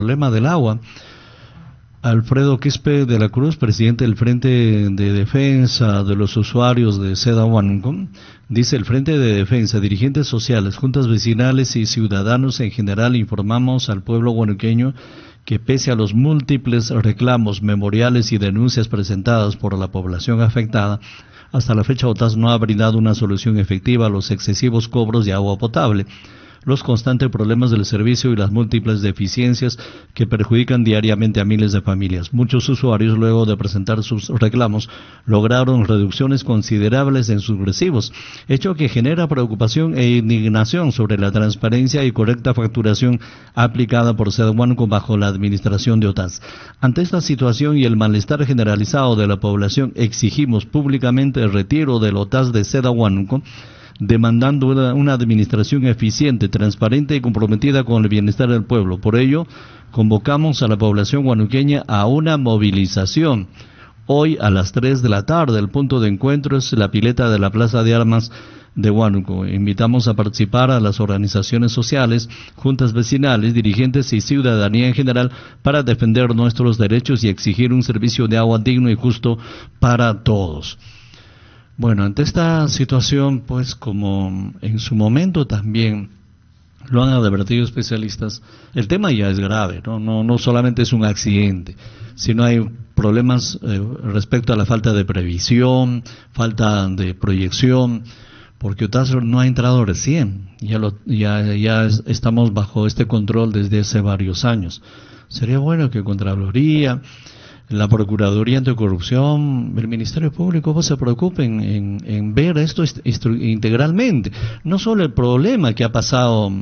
problema del agua. Alfredo Quispe de la Cruz, presidente del Frente de Defensa de los Usuarios de Seda Huánuco, dice: el Frente de Defensa, dirigentes sociales, juntas vecinales y ciudadanos en general informamos al pueblo huanuqueño que pese a los múltiples reclamos, memoriales y denuncias presentadas por la población afectada, hasta la fecha OTAS no ha brindado una solución efectiva a los excesivos cobros de agua potable, los constantes problemas del servicio y las múltiples deficiencias que perjudican diariamente a miles de familias. Muchos usuarios, luego de presentar sus reclamos, lograron reducciones considerables en sus recibos, hecho que genera preocupación e indignación sobre la transparencia y correcta facturación aplicada por Seda Huánuco bajo la administración de OTAS. Ante esta situación y el malestar generalizado de la población, exigimos públicamente el retiro del OTAS de Seda Huánuco, demandando una administración eficiente, transparente y comprometida con el bienestar del pueblo. Por ello, convocamos a la población huanuqueña a una movilización. Hoy a las 3 de la tarde, el punto de encuentro es la pileta de la Plaza de Armas de Huánuco. Invitamos a participar a las organizaciones sociales, juntas vecinales, dirigentes y ciudadanía en general para defender nuestros derechos y exigir un servicio de agua digno y justo para todos. Bueno, ante esta situación, pues como en su momento también lo han advertido especialistas, el tema ya es grave, no solamente es un accidente, sino hay problemas respecto a la falta de previsión, falta de proyección, porque OTAS no ha entrado recién, ya estamos bajo este control desde hace varios años. Sería bueno que Contraloría, la Procuraduría Anticorrupción, el Ministerio Público, pues se preocupen en ver esto integralmente. No solo el problema que ha pasado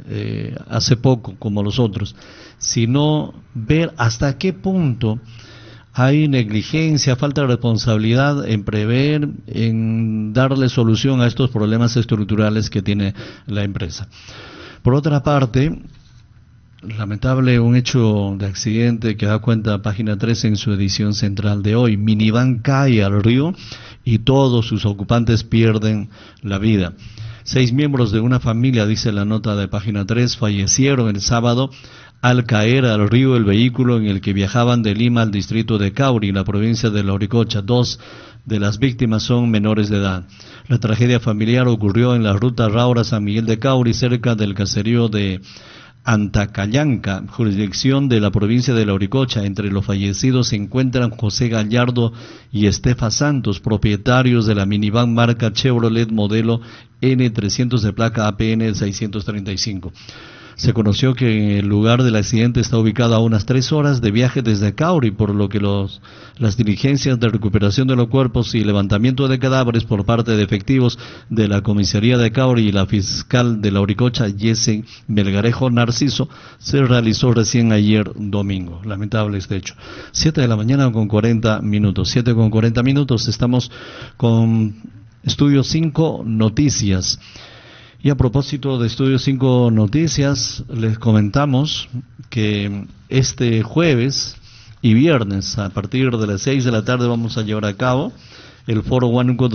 hace poco, como los otros, sino ver hasta qué punto hay negligencia, falta de responsabilidad en prever, en darle solución a estos problemas estructurales que tiene la empresa. Por otra parte, lamentable un hecho de accidente que da cuenta Página 13 en su edición central de hoy. Minivan cae al río y todos sus ocupantes pierden la vida. 6 miembros de una familia, dice la nota de Página 3, fallecieron el sábado al caer al río el vehículo en el que viajaban de Lima al distrito de Cauri, en la provincia de Lauricocha. 2 de las víctimas son menores de edad. La tragedia familiar ocurrió en la ruta Raura-San Miguel de Cauri, cerca del caserío de Antacayanca, jurisdicción de la provincia de Lauricocha. Entre los fallecidos se encuentran José Gallardo y Estefa Santos, propietarios de la minivan marca Chevrolet modelo N300 de placa APN 635. Se conoció que el lugar del accidente está ubicado a unas 3 horas de viaje desde Cauri, por lo que las diligencias de recuperación de los cuerpos y levantamiento de cadáveres por parte de efectivos de la comisaría de Cauri y la fiscal de Lauricocha, Yesen Melgarejo Narciso, se realizó recién ayer domingo. Lamentable este hecho. 7 de la mañana con 40 minutos. 7 con 40 minutos. Estamos con Estudio 5 Noticias. Y a propósito de Estudio 5 Noticias, les comentamos que este jueves y viernes, a partir de las 6 de la tarde, vamos a llevar a cabo el Foro Huánuco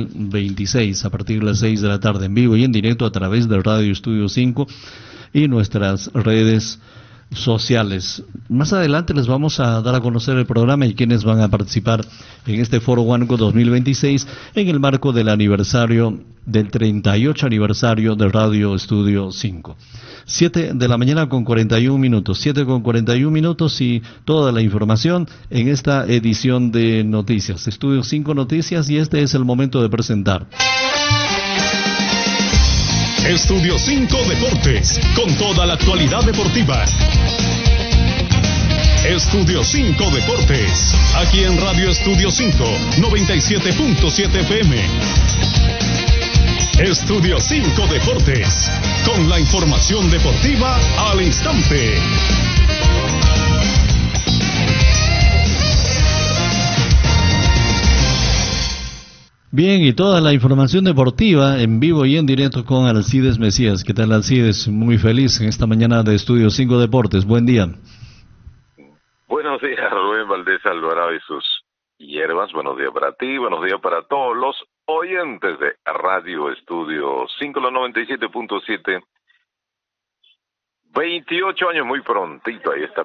2026, a partir de las 6 de la tarde, en vivo y en directo a través de Radio Estudio 5 y nuestras redes sociales. Más adelante les vamos a dar a conocer el programa y quienes van a participar en este Foro Huánuco 2026 en el marco del aniversario del 38 aniversario de Radio Estudio 5. 7 de la mañana con 41 minutos, 7 con 41 minutos y toda la información en esta edición de Noticias, Estudio 5 Noticias, y este es el momento de presentar Estudio 5 Deportes, con toda la actualidad deportiva. Estudio 5 Deportes, aquí en Radio Estudio 5, 97.7 FM. Estudio 5 Deportes, con la información deportiva al instante. Bien, y toda la información deportiva en vivo y en directo con Alcides Mesías. ¿Qué tal, Alcides? Muy feliz en esta mañana de Estudio 5 Deportes. Buen día. Buenos días, Rubén Valdés Alvarado y sus hierbas. Buenos días para ti, buenos días para todos los oyentes de Radio Estudio 5, los 97.7. 28 años, muy prontito, ahí está